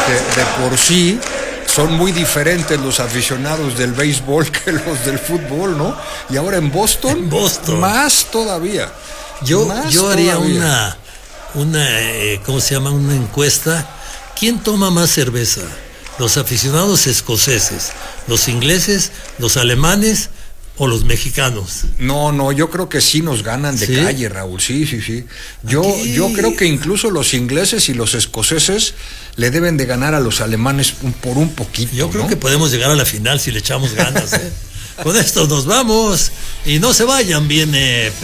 de por sí son muy diferentes los aficionados del béisbol que los del fútbol, ¿no? Y ahora en Boston, más todavía. Yo haría una ¿cómo se llama? Una encuesta. ¿Quién toma más cerveza? ¿Los aficionados escoceses, los ingleses, los alemanes o los mexicanos? No, yo creo que sí nos ganan de calle, Raúl, sí. Yo creo que incluso los ingleses y los escoceses le deben de ganar a los alemanes por un poquito. Yo creo que podemos llegar a la final si le echamos ganas, ¿eh? Con esto nos vamos y no se vayan, viene